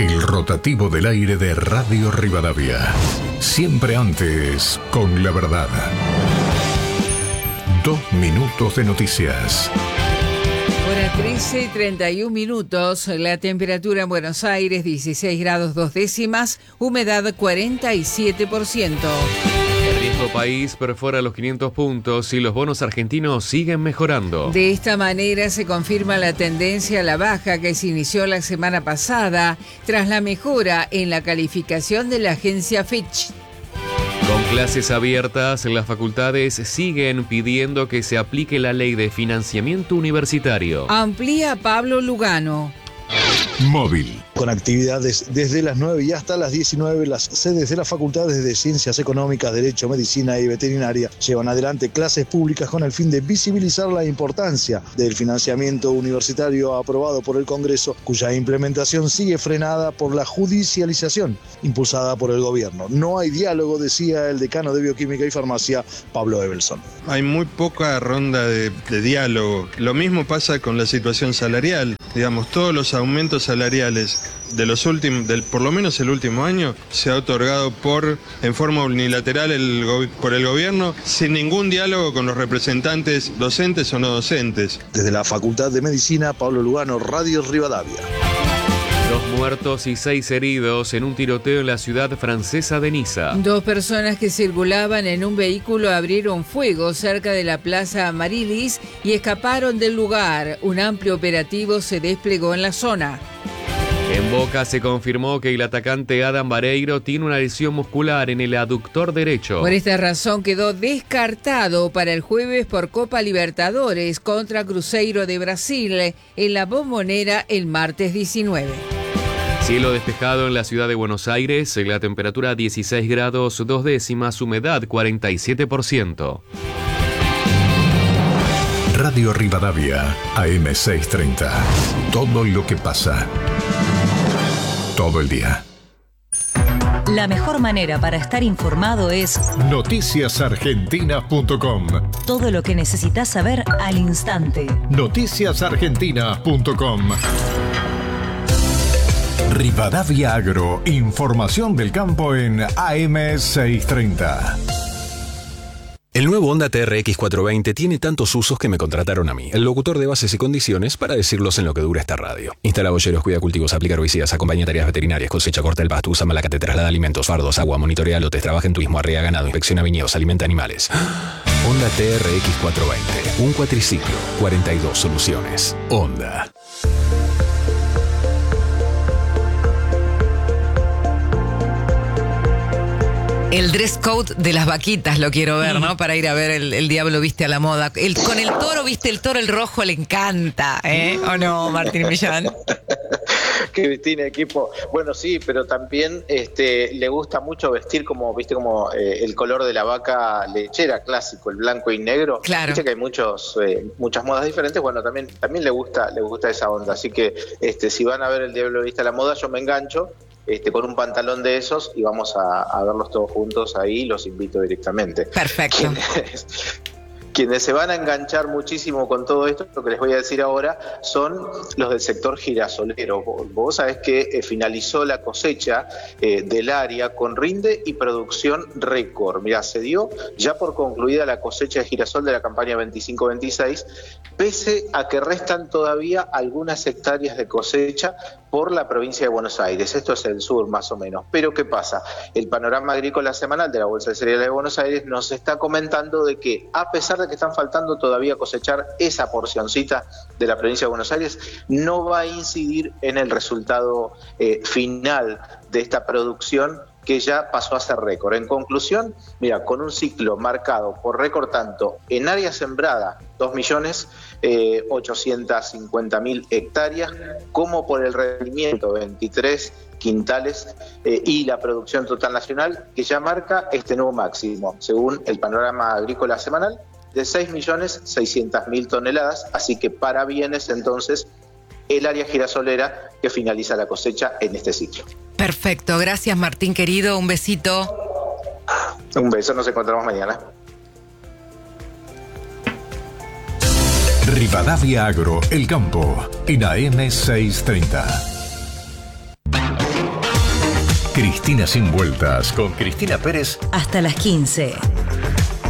El rotativo del aire de Radio Rivadavia. Siempre antes, con la verdad. 2 minutos de noticias. Hora 13:31. La temperatura en Buenos Aires 16 grados 2 décimas, humedad 47%. El riesgo país perfora los 500 puntos y los bonos argentinos siguen mejorando. De esta manera se confirma la tendencia a la baja que se inició la semana pasada tras la mejora en la calificación de la agencia Fitch. Con clases abiertas, las facultades siguen pidiendo que se aplique la ley de financiamiento universitario. Amplía Pablo Lugano. Móvil. Con actividades desde las 9 y hasta las 19, las sedes de las facultades de Ciencias Económicas, Derecho, Medicina y Veterinaria llevan adelante clases públicas con el fin de visibilizar la importancia del financiamiento universitario aprobado por el Congreso, cuya implementación sigue frenada por la judicialización impulsada por el gobierno. No hay diálogo, decía el decano de Bioquímica y Farmacia, Pablo Evelson. Hay muy poca ronda de diálogo. Lo mismo pasa con la situación salarial. Digamos, todos los aumentos salariales de los últimos, por lo menos el último año, se ha otorgado en forma unilateral por el gobierno, sin ningún diálogo con los representantes docentes o no docentes. Desde la Facultad de Medicina, Pablo Lugano, Radio Rivadavia. 2 muertos y 6 heridos en un tiroteo en la ciudad francesa de Niza. 2 personas que circulaban en un vehículo abrieron fuego cerca de la Plaza Amarilis y escaparon del lugar. Un amplio operativo se desplegó en la zona. En Boca se confirmó que el atacante Adam Vareiro tiene una lesión muscular en el aductor derecho. Por esta razón quedó descartado para el jueves por Copa Libertadores contra Cruzeiro de Brasil en la Bombonera el martes 19. Cielo despejado en la ciudad de Buenos Aires, la temperatura 16 grados 2 décimas, humedad 47%. Radio Rivadavia, AM630. Todo lo que pasa. Todo el día. La mejor manera para estar informado es noticiasargentinas.com. Todo lo que necesitas saber al instante. Noticiasargentinas.com. Rivadavia Agro, información del campo en AM630. El nuevo Honda TRX 420 tiene tantos usos que me contrataron a mí, el locutor de bases y condiciones, para decirlos en lo que dura esta radio. Instala boyeros, cuida cultivos, aplica herbicidas, acompaña tareas veterinarias, cosecha, corta el pasto, usa malacate, traslada alimentos, fardos, agua, monitorea lotes, trabaja en turismo, arrea ganado, inspecciona viñedos, alimenta animales. Honda TRX 420, un cuatriciclo, 42 soluciones. Honda. El dress code de las vaquitas lo quiero ver, ¿no? Para ir a ver el Diablo Viste a la Moda. Con el toro, ¿viste? El toro, el rojo, le encanta, ¿eh? ¿O no, Martín Millán? Cristina, equipo. Bueno, sí, pero también le gusta mucho vestir como, viste, como el color de la vaca lechera clásico, el blanco y negro. Claro. Viste que hay muchas modas diferentes. Bueno, también le gusta esa onda. Así que si van a ver el Diablo Viste a la Moda, yo me engancho. Con un pantalón de esos y vamos a verlos todos juntos ahí, los invito directamente. Perfecto. Quienes se van a enganchar muchísimo con todo esto, lo que les voy a decir ahora, son los del sector girasolero. Vos sabés que finalizó la cosecha del área con rinde y producción récord. Mirá, se dio ya por concluida la cosecha de girasol de la campaña 25-26, pese a que restan todavía algunas hectáreas de cosecha por la provincia de Buenos Aires. Esto es el sur, más o menos. Pero, ¿qué pasa? El panorama agrícola semanal de la Bolsa de Cereales de Buenos Aires nos está comentando de que, a pesar de que están faltando todavía cosechar esa porcioncita de la provincia de Buenos Aires, no va a incidir en el resultado final de esta producción, que ya pasó a ser récord. En conclusión, mira, con un ciclo marcado por récord tanto en área sembrada, 2.850.000 hectáreas, como por el rendimiento, 23 quintales, y la producción total nacional, que ya marca este nuevo máximo, según el panorama agrícola semanal, de 6.600.000 toneladas, así que para bienes entonces el área girasolera que finaliza la cosecha en este ciclo. Perfecto, gracias Martín querido, un besito. Un beso, nos encontramos mañana. Rivadavia Agro, el campo, en AM630. Cristina sin vueltas con Cristina Pérez. Hasta las 15.